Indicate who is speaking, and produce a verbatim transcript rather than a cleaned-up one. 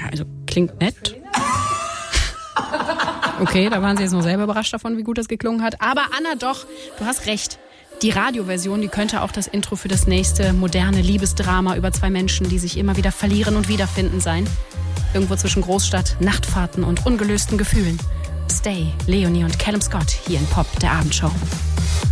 Speaker 1: Ja, also klingt nett. Okay, da waren Sie jetzt noch selber überrascht davon, wie gut das geklungen hat. Aber Anna, doch, du hast recht. Die Radioversion, die könnte auch das Intro für das nächste moderne Liebesdrama über zwei Menschen, die sich immer wieder verlieren und wiederfinden sein. Irgendwo zwischen Großstadt, Nachtfahrten und ungelösten Gefühlen. Stay, Leonie und Callum Scott hier in Pop, der Abendshow.